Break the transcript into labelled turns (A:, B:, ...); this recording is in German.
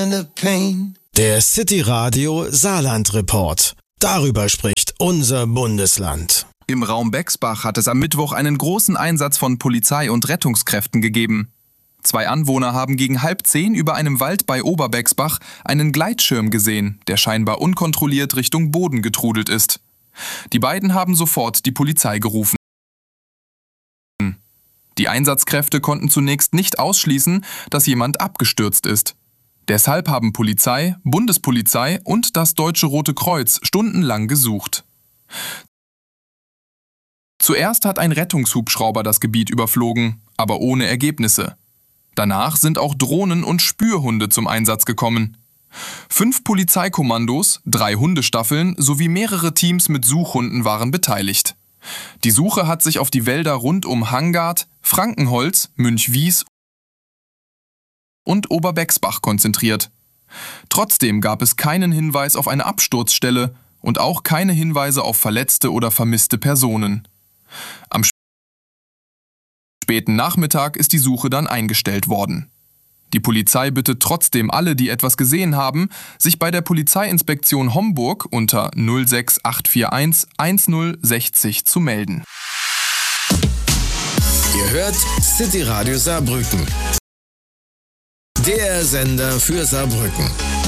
A: Der City Radio Saarland Report. Darüber spricht unser Bundesland.
B: Im Raum Bexbach hat es am Mittwoch einen großen Einsatz von Polizei und Rettungskräften gegeben. 2 Anwohner haben gegen 9:30 über einem Wald bei Oberbexbach einen Gleitschirm gesehen, der scheinbar unkontrolliert Richtung Boden getrudelt ist. Die beiden haben sofort die Polizei gerufen. Die Einsatzkräfte konnten zunächst nicht ausschließen, dass jemand abgestürzt ist. Deshalb haben Polizei, Bundespolizei und das Deutsche Rote Kreuz stundenlang gesucht. Zuerst hat ein Rettungshubschrauber das Gebiet überflogen, aber ohne Ergebnisse. Danach sind auch Drohnen und Spürhunde zum Einsatz gekommen. 5 Polizeikommandos, 3 Hundestaffeln sowie mehrere Teams mit Suchhunden waren beteiligt. Die Suche hat sich auf die Wälder rund um Hangard, Frankenholz, Münchwies und Oberbexbach konzentriert. Trotzdem gab es keinen Hinweis auf eine Absturzstelle und auch keine Hinweise auf verletzte oder vermisste Personen. Am späten Nachmittag ist die Suche dann eingestellt worden. Die Polizei bittet trotzdem alle, die etwas gesehen haben, sich bei der Polizeiinspektion Homburg unter 06841 1060 zu melden.
A: Ihr hört City Radio Saarbrücken. Der Sender für Saarbrücken.